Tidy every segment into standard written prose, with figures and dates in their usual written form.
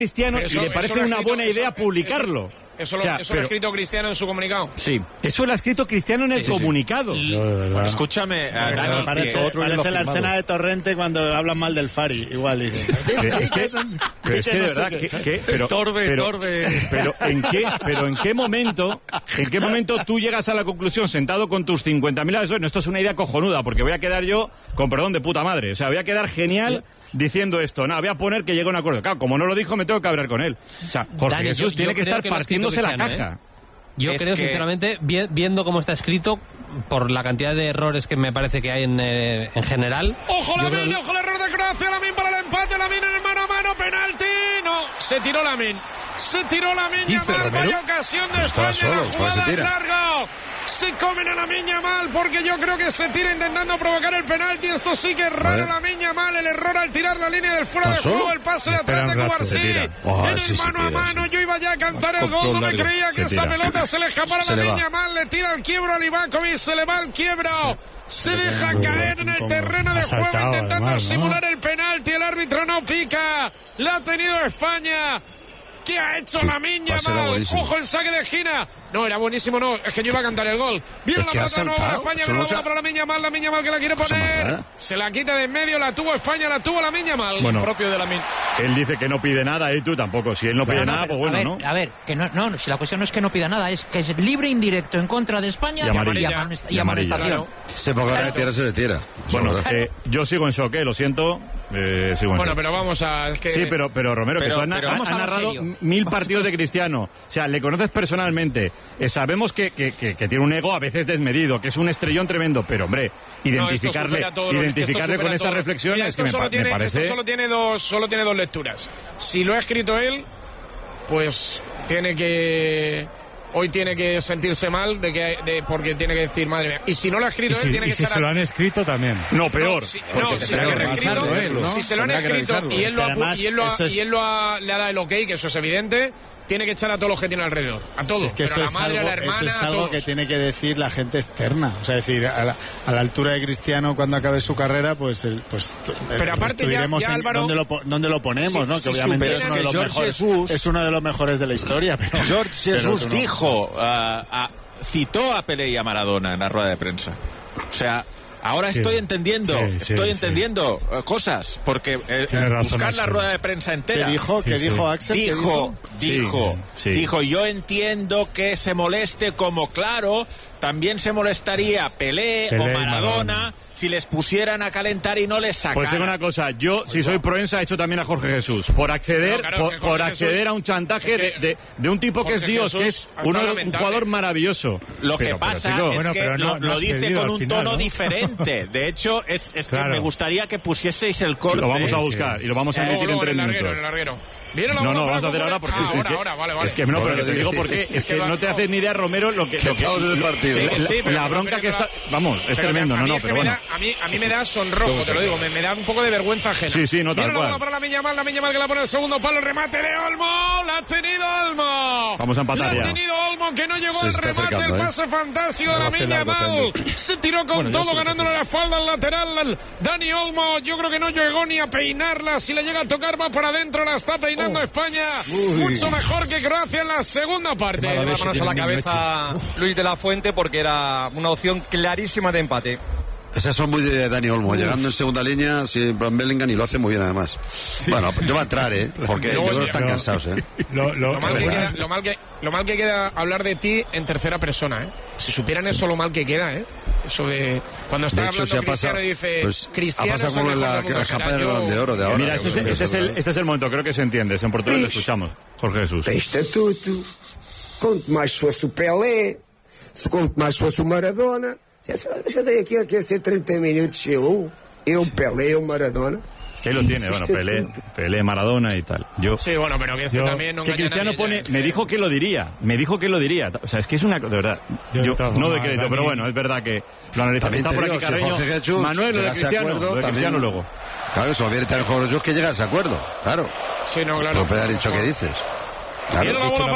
Cristiano y le parece una buena idea publicarlo. Eso lo ha escrito Cristiano en su comunicado. Sí, eso lo ha escrito Cristiano en el comunicado. Escúchame, Dani, parece la escena de Torrente cuando hablan mal del Fari, igual dice. Es que de verdad pero en qué momento tú llegas a la conclusión sentado con tus 50.000 asesores, no, esto es una idea cojonuda porque voy a quedar yo con perdón de puta madre, o sea, voy a quedar genial diciendo esto, voy a poner que llegue a un acuerdo. Claro, como no lo dijo, me tengo que hablar con él. O sea, Jorge Dani, Jesús tiene que estar partiéndose la caja. Yo creo, sinceramente, viendo cómo está escrito, por la cantidad de errores que me parece que hay en general... ¡Ojo Lamine! ¡Ojo el error de Croacia! ¡Lamine para el empate! ¡Lamine en el mano a mano! ¡Penalti! ¡No! Se tiró Lamine. Yamal, vaya ocasión de España. Solo, la jugada es larga. Se comen a Lamine Yamal porque yo creo que se tira intentando provocar el penalti. Esto sí que es raro. Lamine Yamal, el error al tirar la línea del fuera de juego, el pase de atrás de Cubarsí. En el mano a mano, yo iba ya a cantar el gol. No me creía que esa pelota se le escapara a Lamine Yamal. Le tira el quiebro a Livakovic, se le va el quiebro. Se deja caer en el terreno de juego intentando simular el penalti. El árbitro no pica. La ha tenido España. ¿Qué ha hecho Lamine Yamal? Ojo el saque de esquina. No, era buenísimo, no. Es que yo iba a cantar el gol. Viene la pelota nueva de España. Viene la bola para Lamine Yamal que la quiere poner. Se la quita de en medio. La tuvo España, la tuvo Lamine Yamal. Bueno, propio de Lamine. Él dice que no pide nada y tú tampoco. Si él no pide nada, pues bueno, ¿no? A ver, que no, si la cuestión no es que no pida nada, es que es libre indirecto en contra de España y amonestación. Se ponga la tierra, se le tira. Bueno, yo sigo en shock, lo siento. Bueno, pero vamos a... Es que... Sí, pero Romero, que tú has narrado 1000 partidos de Cristiano. O sea, le conoces personalmente. Sabemos que tiene un ego a veces desmedido, que es un estrellón tremendo, pero hombre, identificarle con estas reflexiones que me parece... Esto solo tiene dos lecturas. Si lo ha escrito él, pues hoy tiene que sentirse mal porque tiene que decir, madre mía. Y si no lo ha escrito él, tiene que ser... si se lo han escrito también. No, peor. Si se lo han escrito y él le ha dado el ok, que eso es evidente, tiene que echar a todos los que tiene alrededor. A todos. Es que pero a la madre, a la hermana, eso es algo que tiene que decir la gente externa. O sea, decir, a la altura de Cristiano, cuando acabe su carrera, pero aparte diremos Álvaro, dónde lo ponemos, ¿no? Que obviamente es uno de los mejores de la historia. Pero, George Jesús dijo, citó a Pelé y a Maradona en la rueda de prensa. O sea... Ahora estoy entendiendo cosas, porque buscar la rueda de prensa entera. ¿Qué dijo Axel? Dijo, yo entiendo que se moleste, como claro, también se molestaría Pelé o Maradona si les pusieran a calentar y no les sacaran. Pues tengo una cosa, yo si soy proensa he hecho también a Jorge Jesús por acceder a un chantaje de un tipo que es Dios, que es un jugador maravilloso. Lo que pasa es que lo dice con un tono diferente. De hecho, es que me gustaría que pusieseis el corte. Lo vamos a buscar y lo vamos a emitir en 3 minutos. No, vamos a hacer ahora porque vale. Es que no, pero te digo por qué. Es que no te haces ni idea, Romero, lo que la bronca que está... Vamos, es tremendo, pero bueno. A mí me da sonrojo, te lo digo, me da un poco de vergüenza ajena. Sí, no, tal cual. Viene la bola para Lamine Yamal que la pone el segundo palo, remate de Olmo, la ha tenido Olmo. Vamos a empatar ya. La ha tenido Olmo, que no llegó al remate, el pase fantástico de Lamine Yamal. Se tiró con todo, ganándole la espalda al lateral. Dani Olmo, yo creo que no llegó ni a peinarla, si le llega a tocar va para adentro, la está peinando España. Mucho mejor que Croacia en la segunda parte. Manos a la cabeza Luis de la Fuente porque era una opción clarísima de empate. Esas son muy de Dani Olmo, llegando en segunda línea, si Bellingham, y lo hace muy bien además. Bueno, yo va a entrar, porque yo creo que están cansados, Lo mal que queda hablar de ti en tercera persona, Si supieran eso, lo mal que queda, Eso de cuando está hablando Cristiano y dice Cristiano ha pasado como la campaña del Balón de Oro de ahora. Mira, este es el momento, creo que se entiende, en portugués lo escuchamos. Jorge Jesús. Tem estatuto, quanto más fosse o Pelé, quanto más fosse o Maradona. Yo tengo aquí hace 30 minutos, eu Pelé, eu Maradona. Es que ahí lo tiene, Pelé, Maradona y tal. Sí, bueno, pero que también no que Cristiano pone, me dijo que lo diría. O sea, es que es una... De verdad, yo no doy crédito, pero bueno, es verdad que lo analizamos. Está por aquí Carreño. Manuel, lo de Cristiano luego. Claro, eso viene tan mejor yo que llega a ese acuerdo, claro. Sí, no, claro. No puede haber dicho que dices. Claro. ¿Has visto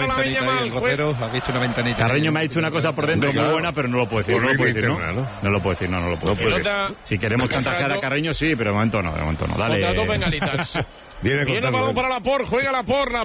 una ventanita? Carreño me ha dicho una cosa por dentro muy buena, pero no lo puedo decir. No lo puedo decir. Si queremos chantajear a Carreño, sí, pero de momento no. Dale. Contra dos bengalitas. Viene balón para Laporte, juega Laporte.